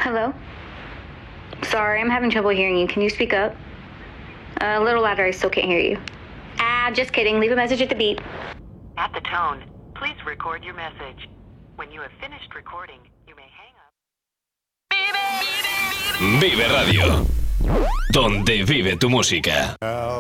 Hello? Sorry, I'm having trouble hearing you. Can you speak up? A little louder, I still can't hear you. Just kidding. Leave a message at the beep. At the tone, please record your message. When you have finished recording, you may hang up. Vive Radio, donde vive tu música.